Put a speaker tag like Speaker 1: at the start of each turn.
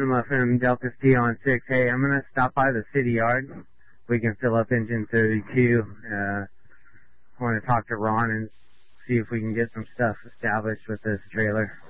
Speaker 1: Lonema from Delta T on 6. Hey, I'm going to stop by the city yard. We can fill up engine 32. I want to talk to Ron and see if we can get some stuff established with this trailer.